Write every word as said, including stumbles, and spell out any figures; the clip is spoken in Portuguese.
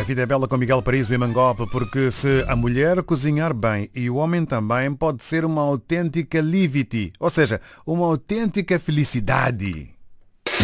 Vida é Bela com Miguel Paraíso e Mangope, porque se a mulher cozinhar bem e o homem também, pode ser uma autêntica livity, ou seja, uma autêntica felicidade.